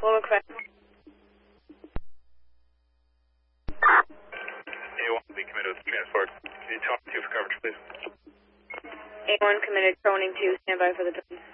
Full request. A1 will be committed with transport. Can you talk to for coverage, please? A1 committed, Croning 2, stand by for the drone.